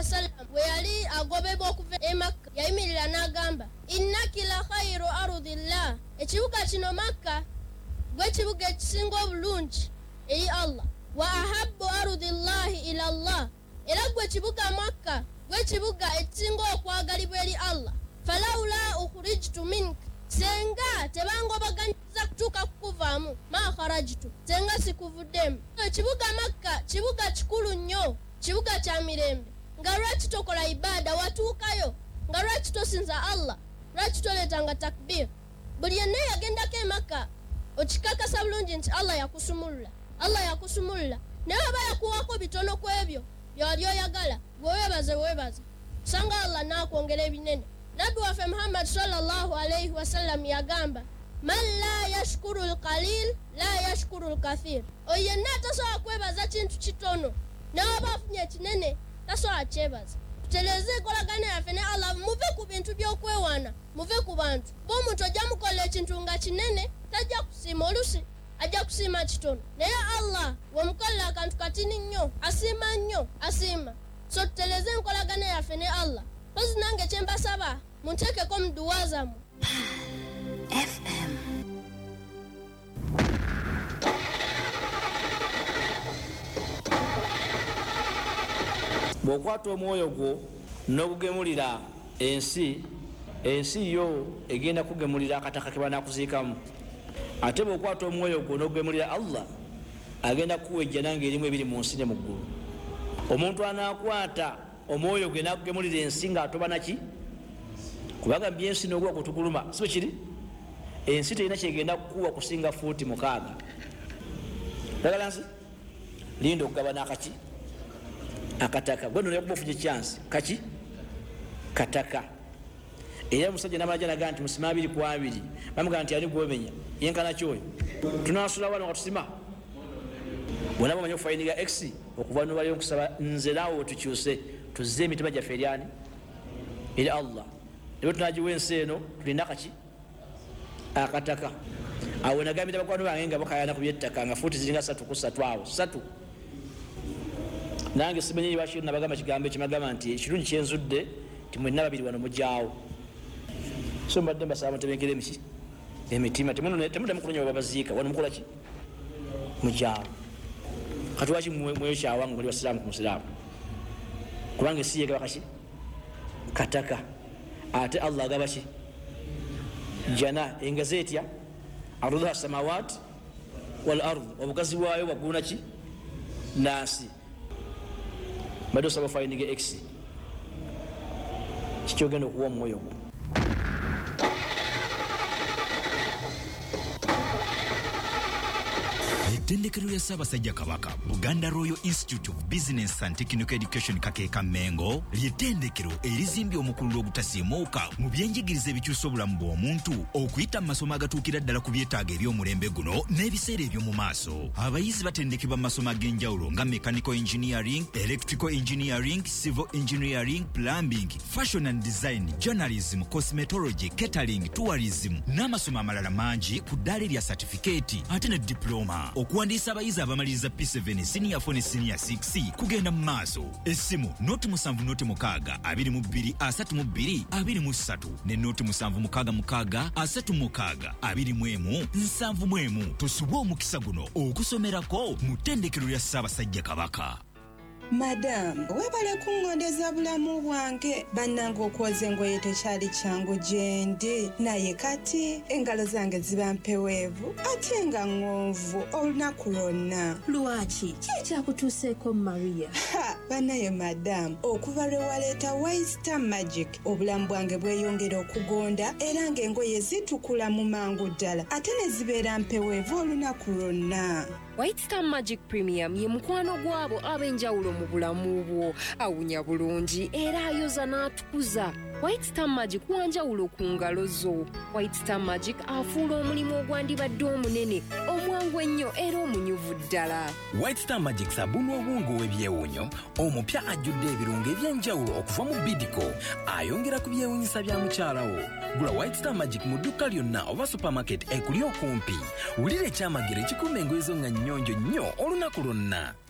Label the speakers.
Speaker 1: wasallam we yali agobebwa okuva e Makka yayimirira n'agamba innaki la khairu ardillah ekibuga kino Makka gwe kibuga ekisinga obulungi eri Allah wa ahabbu ardillahi ila Allah era gwe kibuga Makka gwe kibuga ekisinga okwagalibwa eri Allah falawla ukhrijtu mink senga tebangobaganyiza kutuuka kukuvaamu ma kharajtu senga sikuvuddemu ekibuga Makka kibuga kikulu nnyo kibuga kya mirembe nga lwaki tokola ibada watuukayo nga lwaki tosinza Allah lwaki toleetanga takbir buli yenna yagendako e Makka okikakasa bulungi nti Allah yakusumulula naye aba yakuwako bitono ku ebyo byali oyagala wewebaze kusanga Allah n'akwongera ebinene Nabi waffe Muhammad sallallahu alayhi wasallam yagamba man la yashkuru alqalil la yashkuru alkathir oyenna tasobola kwebaza kintu kitono n'aba afunye kinene tasobola kyebaza tuteleze enkolagana yaffe ne Allah muve ku bintu by'okwewaana muve ku bantu bw'omuntu ojja mukola ekintu nga kinene tajja kusiima olusi ajja kusiima kitono naye Allah wemukolera akantu katini nnyo asiima so tuteleze enkolagana yaffe ne Allah pozi nange kyembasaba munteekeko mu duwa zammwe FM
Speaker 2: bw'okwata omwoyo gwo n'okugemulira ensi yo egenda kugemulira akataka ke banaakuziikamu ate bw'okwata omwoyo gwo n'okugemulira Allah agenda kuwejja nange erimu ebiri mu nsi ne mu ggulu omuntu anaakwata omwoyo gwe n'akugemulira ensi ng'atoba naki kubaga byensi n'ogwa kutuguluma sibe kiri ensi terina kyegenda kukuwa kusinga fuuti 6 dagala nsi linda okugaba n'akaki akataka gwe nolya kuba ofunye chance kaki kataka era musajja n'amalaja naga nti musima 2-2 bamugamba nti ani gwomenya yenkana kyoyo tunasula wano nga tusima bonna bamanyi okufayiniga x okuva nobaliyo okusaba nze naawe tukyuse tuzze emitima gyaffe eryani eri Allah nebwe tunagiwa ensi eno tulina kaki akataka awo nagambira bakwano bange nga bakayana ku byettaka nga fuuti ziringa 3 awo 3 nange simenye bashiru nabagamba kigambo ekimagamba nti ekirungi kyenzudde ti mwenna babiri wano mujaawo so mbadde mbasaba mutebenkere emitima temuddamu kunonya babaziika wano mukola ki mujaawo kati waki mweyo kyawanga muli basiraamu ku musiraamu kubanga esi yegaba kaki kataka ate Allah agaba ki jana engazi etya arduha samawat wal ard obugazi bwayo bwaguna ki nasi bado saba finding x kikyogenda okuwa omwoyo gwo
Speaker 3: ettendekero lya Ssaabasajja Kabaka Buganda Royal Institute of Business and Technical Education Kakeeka Mengo ly'ettendekero erizimbye omukulu ogutasiimuuka mu byenjigiriza ebikyusa obulamu bw'omuntu okuyita mu masomo agatuukira ddala ku byetaago eby'omulembe guno n'ebiseera eby'omu maaso. Abayizi batendekebwa mu masomo ag'enjawulo nga mechanical engineering, electrical engineering, civil engineering, plumbing, fashion and design, journalism, cosmetology, catering, tourism n'amasomo amalala mangi ku ddaala erya certificate ate ne diploma. Okuwandiisa abayizi abamaliriza P7 senior 4 ne senior 6 kugenda mu maaso. Essimu noti 7 noti 6 22 32 23 ne noti 7 6 36 21 71 tosubwa omukisa guno okusomerako mu ttendekero lya Ssaabasajja Kabaka.
Speaker 4: Madam, webale kungondeza bulamu bwange bannanga okwoza engoye tekyali kyangu gyendi naye kati engalo zange ziba mpeweevu ate nga ng'onvu olunaku lwonna.
Speaker 5: Lwaki kyekyakutuuseeko Maria?
Speaker 4: Banaye madam, okuva lwe waleeta White Star Magic obulamu bwange bweyongera okugonda era ng'engoye zitukula mu mangu ddala ate ne zibeera mpeweevu olunaku lwonna.
Speaker 6: White Star Magic Premium ye mukwano gwabo ab'enjawulo mu bulamu bwo, awunya bulungi era ayoza n'atukuza. White Star Magic wanjawulo ku ngalo zo. White Star Magic afuula omulimu ogwandibadde omunene omwangu ennyo era omunyuvu ddala.
Speaker 7: White Star Magic sabuni obwongo w'ebyewunyo omupya ajjudde ebirungo eby'enjawulo okuva mu Bidco ayongera ku byewunyisa bya mukyalawo. Gula White Star Magic mu dduka lyonna oba supermarket ekuli okumpi. Wulira ekyamagero ekikuuma engoye zo nga nnyonjo nnyo olunaku lwonna.